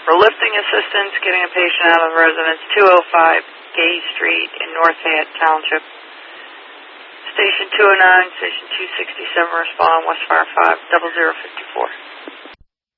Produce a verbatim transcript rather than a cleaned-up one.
for lifting assistance, getting a patient out of residence, two oh five Gay Street in North Fayette Township. Station two oh nine, Station two sixty-seven, respond, West Fire five, double zero fifty-four.